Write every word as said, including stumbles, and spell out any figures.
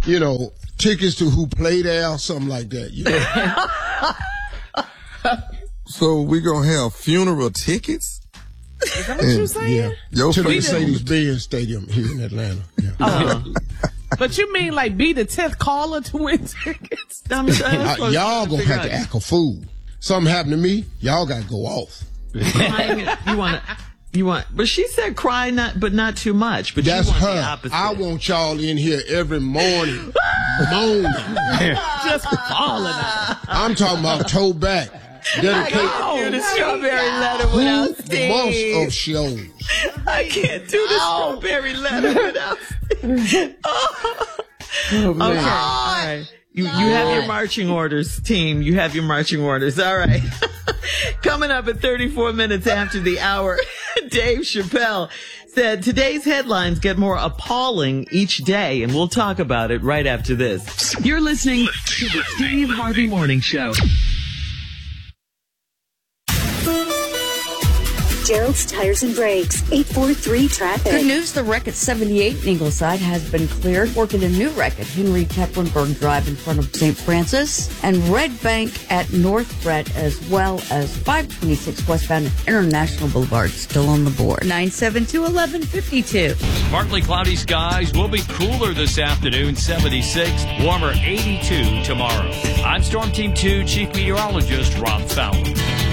you know, tickets to who play there or something like that. You know? So we gonna have funeral tickets? Is that what you're saying? Yeah. Your to the face- Mercedes-Benz Stadium here in Atlanta. Yeah. Uh-huh. But you mean like be the tenth caller to win tickets? I'm, I'm Uh, y'all gonna have to act a fool. Something happened to me, y'all gotta go off. Crying, you want to, you want, but she said cry, not, but not too much. But That's you want her. the opposite. I want y'all in here every morning, moaning. Just falling out. I'm talking about toe back. Dedicate do the strawberry letter without Steve. months of shows. I can't do the strawberry letter without Steve. Oh. Okay, all right. You, you have your marching orders, team. You have your marching orders. All right. Coming up at thirty-four minutes after the hour, Dave Chappelle said today's headlines get more appalling each day, and we'll talk about it right after this. You're listening to the Steve Harvey Morning Show. Gerald's Tires and Brakes, eight four three traffic. Good news, the wreck at seventy-eight in Ingleside has been cleared. Working a new wreck at Henry Tecklenburg Drive in front of Saint Francis. And Red Bank at North Brett, as well as five twenty-six westbound at International Boulevard, still on the board. nine seven two, eleven fifty-two. Partly cloudy skies will be cooler this afternoon, seventy-six. Warmer, eighty-two tomorrow. I'm Storm Team two Chief Meteorologist Rob Fowler.